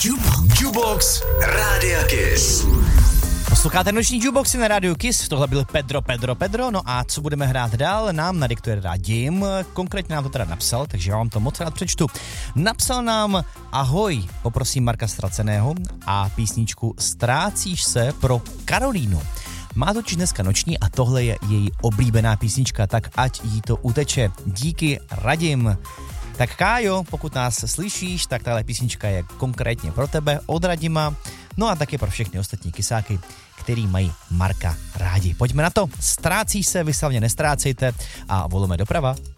Jukebox Rádia Kiss. Posloucháte noční jukeboxy na rádiu Kiss, tohle byl Pedro, no a co budeme hrát dál, nám nadiktuje Radim, konkrétně nám to teda napsal, takže já vám to moc rád přečtu. Napsal nám: ahoj, poprosím Marka Ztraceného a písničku Ztrácíš se pro Karolínu. Má totiž dneska noční a tohle je její oblíbená písnička, tak ať jí to uteče. Díky, Radim. Tak Kájo, pokud nás slyšíš, tak tahle písnička je konkrétně pro tebe od Radima, no a taky pro všechny ostatní kysáky, který mají Marka rádi. Pojďme na to, ztrácíš se, vy se hlavně nestrácejte a volujeme doprava.